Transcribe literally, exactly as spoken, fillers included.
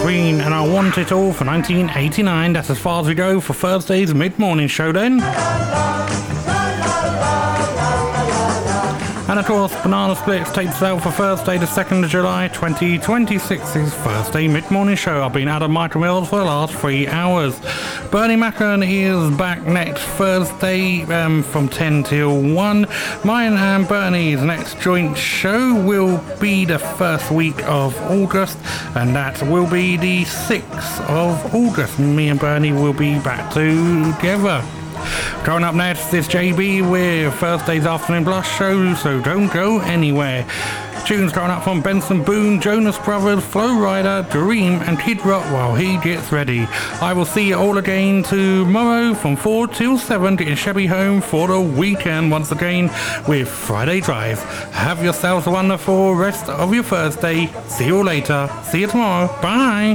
Queen and I Want It All for nineteen eighty-nine. That's as far as we go for Thursday's mid-morning show then. And of course, Banana Splits tapes out for Thursday the second of July twenty twenty-six's Thursday mid-morning show. I've been Adam Michael Mills for the last three hours. Bernie Macron is back next Thursday um, from ten till one. Mine and Bernie's next joint show will be the first week of August, and that will be the sixth of August. Me and Bernie will be back together. Coming up next is J B with Thursday's Afternoon Blush show, so don't go anywhere. Tunes coming up from Benson Boone, Jonas Brothers, Flo Rida, Dream and Kid Rock while he gets ready. I will see you all again tomorrow from four till seven, getting Chevy home for the weekend once again with Friday Drive. Have yourselves a wonderful rest of your Thursday. See you later. See you tomorrow. Bye.